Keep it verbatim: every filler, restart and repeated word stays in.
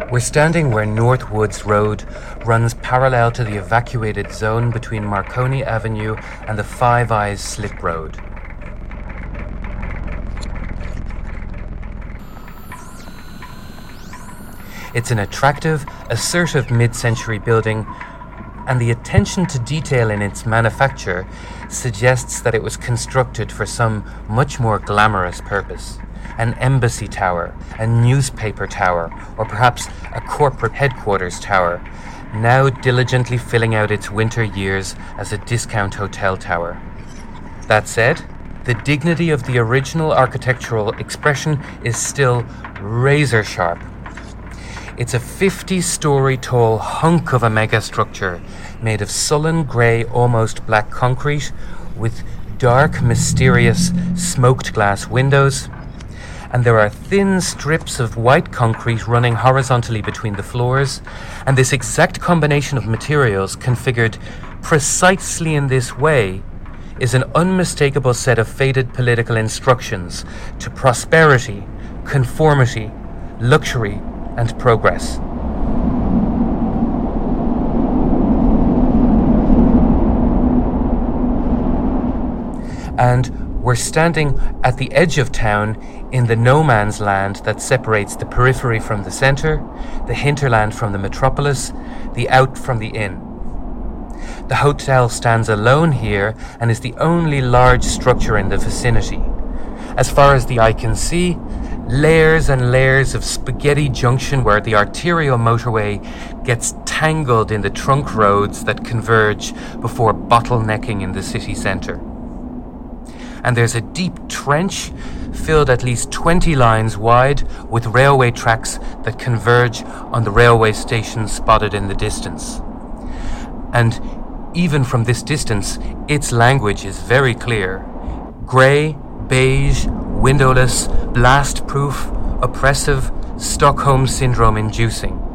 We're standing where North Woods Road runs parallel to the evacuated zone between Marconi Avenue and the Five Eyes Slip Road. It's an attractive, assertive mid-century building, and the attention to detail in its manufacture suggests that it was constructed for some much more glamorous purpose. An embassy tower, a newspaper tower, or perhaps a corporate headquarters tower, now diligently filling out its winter years as a discount hotel tower. That said, the dignity of the original architectural expression is still razor sharp. It's a fifty-story tall hunk of a megastructure made of sullen grey, almost black concrete with dark, mysterious, smoked glass windows. And there are thin strips of white concrete running horizontally between the floors, and this exact combination of materials configured precisely in this way is an unmistakable set of faded political instructions to prosperity, conformity, luxury, and progress. And we're standing at the edge of town in the no man's land that separates the periphery from the centre, the hinterland from the metropolis, the out from the in. The hotel stands alone here and is the only large structure in the vicinity. As far as the eye can see, layers and layers of Spaghetti Junction where the arterial motorway gets tangled in the trunk roads that converge before bottlenecking in the city centre. And there's a deep trench filled at least twenty lines wide with railway tracks that converge on the railway station spotted in the distance. And even from this distance, its language is very clear. Grey, beige, windowless, blast-proof, oppressive, Stockholm Syndrome-inducing.